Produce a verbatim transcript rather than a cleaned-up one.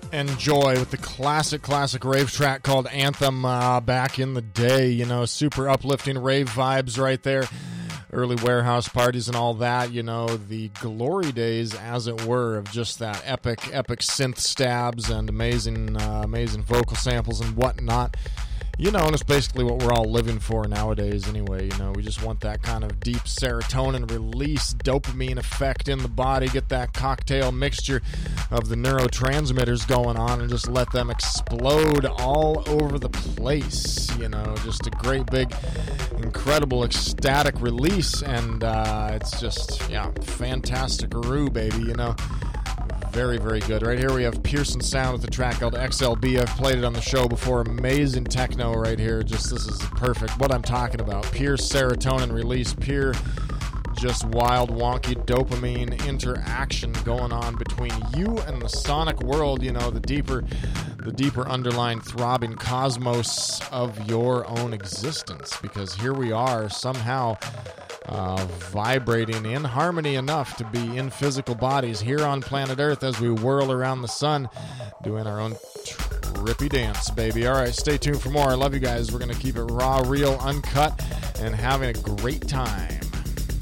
Enjoy with the classic, classic rave track called Anthem uh, back in the day. You know, super uplifting rave vibes right there. Early warehouse parties and all that, you know, the glory days, as it were, of just that epic, epic synth stabs and amazing, uh, amazing vocal samples and whatnot. You know, and it's basically what we're all living for nowadays anyway. You know, we just want that kind of deep serotonin release, dopamine effect in the body, get that cocktail mixture of the neurotransmitters going on and just let them explode all over the place. You know, just a great big, incredible, ecstatic release. And uh, it's just, yeah, fantastic-aroo, baby, you know. Very, very good. Right here we have Pearson Sound with a track called X L B. I've played it on the show before. Amazing techno right here. Just, this is perfect. What I'm talking about. Pure serotonin release. Pure, just wild, wonky dopamine interaction going on between you and the sonic world. You know, the deeper, the deeper underlying throbbing cosmos of your own existence. Because here we are somehow Uh, vibrating in harmony enough to be in physical bodies here on planet Earth as we whirl around the sun doing our own trippy dance, baby. All right, stay tuned for more. I love you guys. We're going to keep it raw, real, uncut, and having a great time.